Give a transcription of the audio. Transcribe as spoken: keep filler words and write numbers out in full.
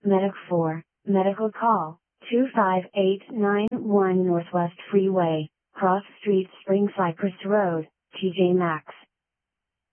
Medic four, medical call, two five eight nine one Northwest Freeway, Cross Street Spring Cypress Road, T J Maxx.